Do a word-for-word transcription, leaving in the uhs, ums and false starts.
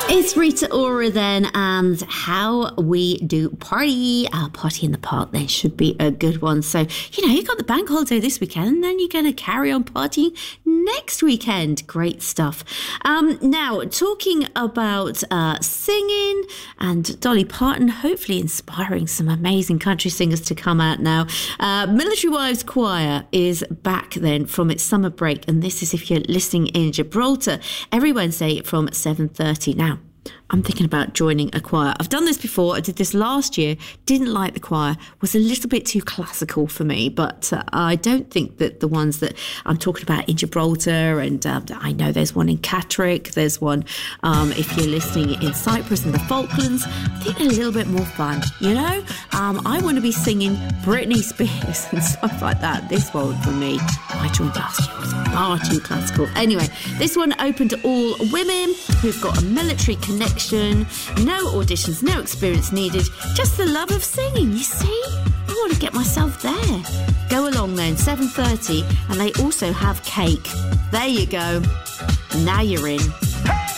It's Rita Ora then, and how we do party. Our party in the park then should be a good one. So, you know, you got the bank holiday this weekend, and then you're going to carry on partying next weekend. Great stuff. Um, now, talking about uh, singing and Dolly Parton, hopefully inspiring some amazing country singers to come out now. Uh, Military Wives Choir is back then from its summer break, and this is if you're listening in Gibraltar, every Wednesday from seven thirty. Now, I'm thinking about joining a choir. I've done this before. I did this last year. Didn't like the choir. Was a little bit too classical for me. But uh, I don't think that the ones that I'm talking about in Gibraltar, and uh, I know there's one in Catterick. There's one um, if you're listening in Cyprus and the Falklands. I think they're a little bit more fun, you know? Um, I want to be singing Britney Spears and stuff like that. This one for me, I joined last year, was far too classical. Anyway, this one open to all women who've got a military connection. No auditions, no experience needed, just the love of singing. You see, I want to get myself there. Go along then, seven thirty, and they also have cake. There you go. Now you're in.